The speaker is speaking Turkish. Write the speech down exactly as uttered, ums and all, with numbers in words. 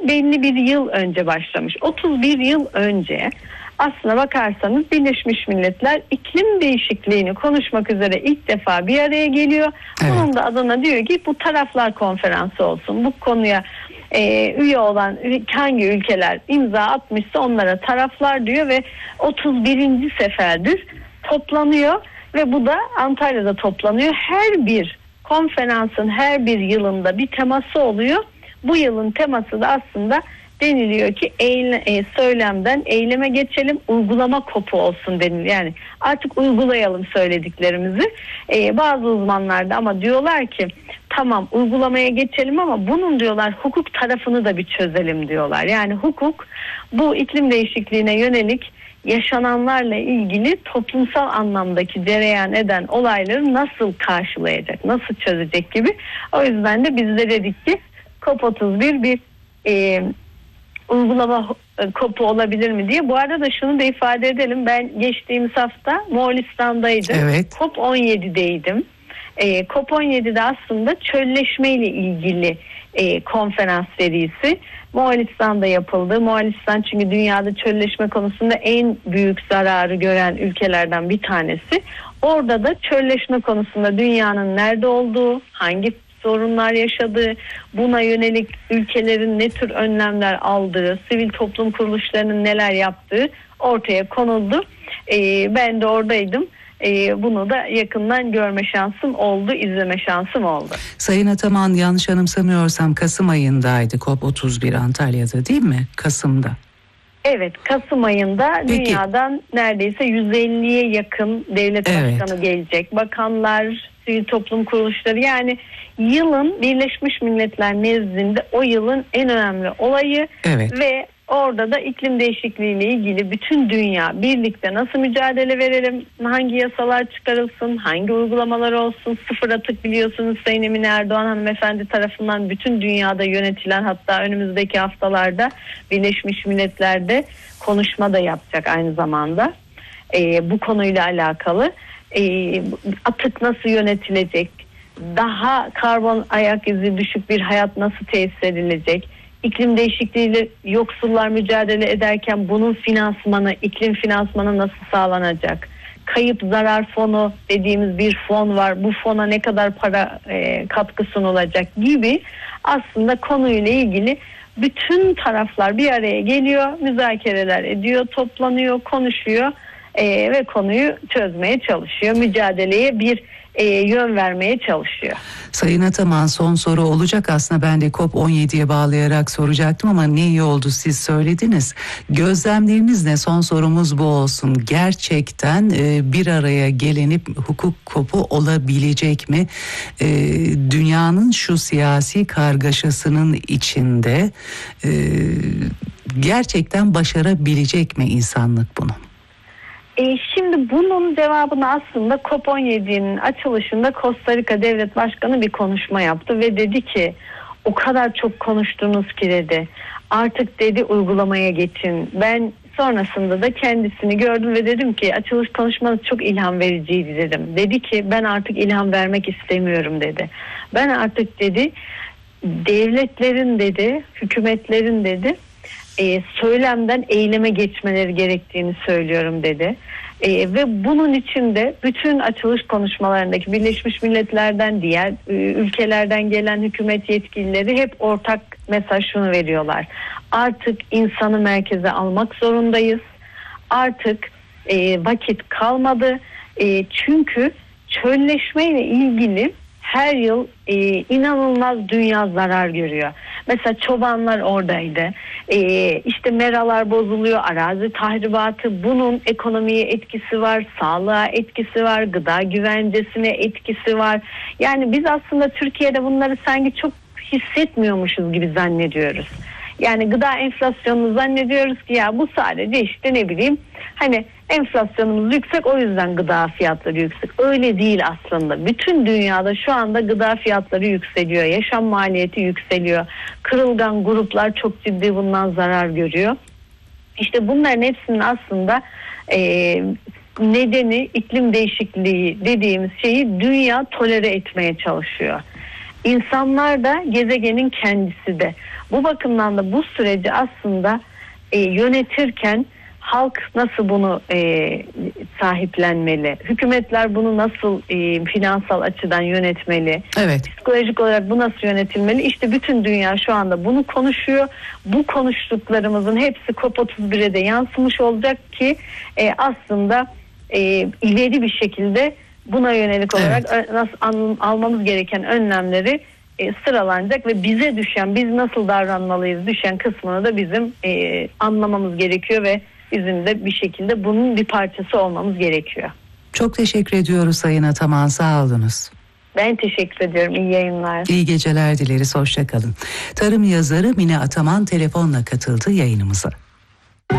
belli bir yıl önce başlamış. otuz bir yıl önce aslına bakarsanız Birleşmiş Milletler iklim değişikliğini konuşmak üzere ilk defa bir araya geliyor. Evet. Bunun da adına diyor ki bu taraflar konferansı olsun. Bu konuya e, üye olan hangi ülkeler imza atmışsa onlara taraflar diyor ve otuz birinci seferdir toplanıyor ve bu da Antalya'da toplanıyor. Her bir konferansın her bir yılında bir teması oluyor. Bu yılın teması da aslında deniliyor ki eyle, e, söylemden eyleme geçelim, uygulama kopu olsun deniliyor. Yani artık uygulayalım söylediklerimizi. E, bazı uzmanlar da ama diyorlar ki tamam uygulamaya geçelim ama bunun diyorlar hukuk tarafını da bir çözelim diyorlar. Yani hukuk bu iklim değişikliğine yönelik yaşananlarla ilgili toplumsal anlamdaki cereyan eden olayları nasıl karşılayacak, nasıl çözecek gibi. O yüzden de biz de dedik ki COP otuz bir bir e, uygulama kopu olabilir mi diye. Bu arada şunu da ifade edelim. Ben geçtiğimiz hafta Moğolistan'daydım. Evet. COP on yedideydim. E, COP on yedide aslında çölleşmeyle ilgili e, konferans serisi Moğolistan'da yapıldı. Moğolistan çünkü dünyada çölleşme konusunda en büyük zararı gören ülkelerden bir tanesi. Orada da çölleşme konusunda dünyanın nerede olduğu, hangi sorunlar yaşadığı, buna yönelik ülkelerin ne tür önlemler aldığı, sivil toplum kuruluşlarının neler yaptığı ortaya konuldu. Ee, ben de oradaydım. Ee, bunu da yakından görme şansım oldu, izleme şansım oldu. Sayın Ataman, yanlış anımsamıyorsam Kasım ayındaydı COP otuz bir Antalya'da, değil mi? Kasım'da. Evet, Kasım ayında. Peki, dünyadan neredeyse yüz elliye yakın devlet evet. başkanı gelecek. Bakanlar, sivil toplum kuruluşları, yani yılın Birleşmiş Milletler nezdinde o yılın en önemli olayı evet. ve orada da iklim değişikliği ile ilgili bütün dünya birlikte nasıl mücadele verelim, hangi yasalar çıkarılsın, hangi uygulamalar olsun, sıfır atık biliyorsunuz Sayın Emine Erdoğan hanımefendi tarafından bütün dünyada yönetilen, hatta önümüzdeki haftalarda Birleşmiş Milletler'de konuşma da yapacak aynı zamanda ee, bu konuyla alakalı. Ee, atık nasıl yönetilecek, daha karbon ayak izi düşük bir hayat nasıl tesis edilecek, iklim değişikliğiyle yoksullar mücadele ederken bunun finansmanı, iklim finansmanı nasıl sağlanacak, kayıp zarar fonu dediğimiz bir fon var, bu fona ne kadar para e, katkı sunulacak gibi aslında konuyla ilgili bütün taraflar bir araya geliyor, müzakereler ediyor, toplanıyor, konuşuyor. Ee, ve konuyu çözmeye çalışıyor. Mücadeleye bir e, yön vermeye çalışıyor. Sayın Ataman, son soru olacak. Aslında ben de COP on yediye bağlayarak soracaktım ama ne iyi oldu siz söylediniz. Gözlemleriniz ne? Son sorumuz bu olsun. Gerçekten e, bir araya gelinip hukuk kopu olabilecek mi? E, dünyanın şu siyasi kargaşasının içinde e, gerçekten başarabilecek mi insanlık bunu? E şimdi bunun cevabını aslında COP on yedi'nin açılışında Costa Rica Devlet Başkanı bir konuşma yaptı ve dedi ki o kadar çok konuştunuz ki dedi, artık dedi uygulamaya geçin. Ben sonrasında da kendisini gördüm ve dedim ki açılış konuşmanız çok ilham vericiydi dedim. Dedi ki ben artık ilham vermek istemiyorum dedi. Ben artık dedi devletlerin dedi, hükümetlerin dedi E, söylemden eyleme geçmeleri gerektiğini söylüyorum dedi. E, ve bunun için de bütün açılış konuşmalarındaki Birleşmiş Milletler'den, diğer e, ülkelerden gelen hükümet yetkilileri hep ortak mesaj şunu veriyorlar: artık insanı merkeze almak zorundayız. Artık e, vakit kalmadı. E, çünkü çölleşmeyle ilgili her yıl e, inanılmaz dünya zarar görüyor. Mesela çobanlar oradaydı. E, işte meralar bozuluyor, arazi tahribatı, bunun ekonomiye etkisi var, sağlığa etkisi var, gıda güvencesine etkisi var. Yani biz aslında Türkiye'de bunları sanki çok hissetmiyormuşuz gibi zannediyoruz. Yani gıda enflasyonunu zannediyoruz ki ya bu sadece işte ne bileyim hani enflasyonumuz yüksek o yüzden gıda fiyatları yüksek. Öyle değil aslında. Bütün dünyada şu anda gıda fiyatları yükseliyor. Yaşam maliyeti yükseliyor. Kırılgan gruplar çok ciddi bundan zarar görüyor. İşte bunların hepsinin aslında e, nedeni iklim değişikliği dediğimiz şeyi dünya tolere etmeye çalışıyor. İnsanlar da gezegenin kendisi de. Bu bakımdan da bu süreci aslında e, yönetirken halk nasıl bunu e, sahiplenmeli? Hükümetler bunu nasıl e, finansal açıdan yönetmeli? Evet. Psikolojik olarak bu nasıl yönetilmeli? İşte bütün dünya şu anda bunu konuşuyor. Bu konuştuklarımızın hepsi COP otuz bire de yansımış olacak ki e, aslında e, ileri bir şekilde buna yönelik olarak evet. nasıl al, almamız gereken önlemleri e, sıralanacak ve bize düşen, biz nasıl davranmalıyız düşen kısmını da bizim e, anlamamız gerekiyor ve bizim de bir şekilde bunun bir parçası olmamız gerekiyor. Çok teşekkür ediyoruz Sayın Ataman, sağ olunuz. Ben teşekkür ediyorum. İyi yayınlar. İyi geceler dileriz. Hoşça kalın. Tarım yazarı Mine Ataman telefonla katıldı yayınımıza.